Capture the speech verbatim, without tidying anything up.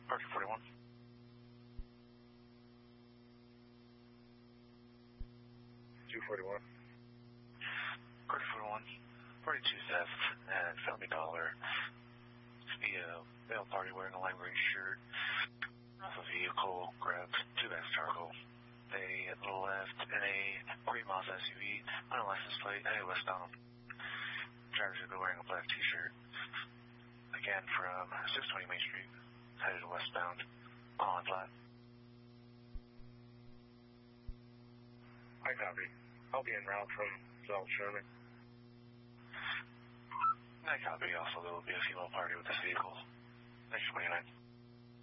Party forty-one. two forty-one. Party forty-one. forty-two theft at Family Dollar. The uh, male party wearing a lime green shirt. Off a vehicle, grabbed two bags of charcoal. They at the left in a green Mazda S U V on a license plate, headed westbound. Driver should be wearing a black t-shirt. Again from six twenty Main Street, headed westbound on flat. I copy. I'll be en route from South Sherman. I copy. Also, there will be a female party with this vehicle. Next twenty-nine.